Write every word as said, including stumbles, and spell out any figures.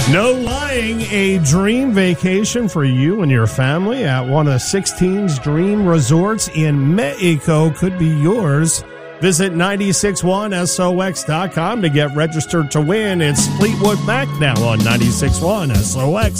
No lying, a dream vacation for you and your family at one of sixteen's dream resorts in Mexico could be yours. Visit nine six one S O X dot com to get registered to win. It's Fleetwood Mac now on nine six one S O X.